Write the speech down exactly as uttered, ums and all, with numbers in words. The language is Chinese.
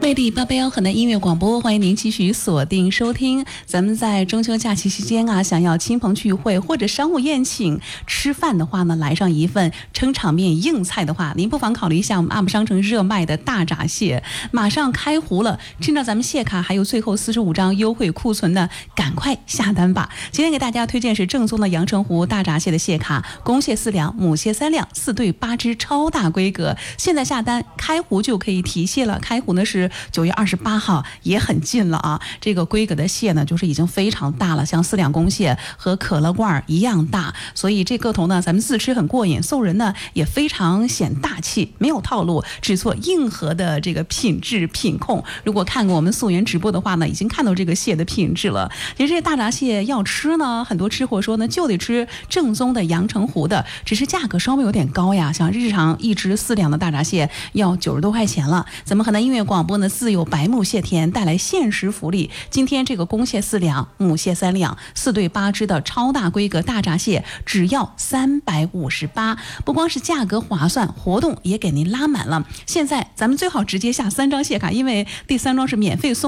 魅力八八幺河南音乐广播，欢迎您继续锁定收听。咱们在中秋假期期间啊，想要亲朋聚会或者商务宴请吃饭的话呢，来上一份撑场面硬菜的话，您不妨考虑一下我们 U P 商城热卖的大闸蟹，马上开壶了，趁着咱们蟹卡还有最后四十五张优惠库存呢，赶快下单吧。今天给大家推荐是正宗的阳澄湖大闸蟹的蟹卡，公蟹四两，母蟹三两，四对八只，超大规格。现在下单开壶就可以提蟹了，开壶呢是九月二十八号，也很近了啊。这个规格的蟹呢，就是已经非常大了，像四两公蟹和可乐罐一样大，所以这个头呢，咱们自吃很过瘾，送人呢也非常显大气，没有套路，只做硬核的这个品质品控。如果看过我们溯源直播的话呢，已经看到这个蟹的品质了。其实这大闸蟹要吃呢，很多吃货说呢，就得吃正宗的阳澄湖的，只是价格稍微有点高呀，像日常一只四两的大闸蟹要九十多块钱了。咱们河南音乐广播呢，自有白木蟹田带来限时福利，今天这个公蟹四两，母蟹三两，四对八只的超大规格大闸蟹只要三百五十八，不光是价格划算，活动也给您拉满了。现在咱们最好直接下三张蟹卡，因为第三张是免费送。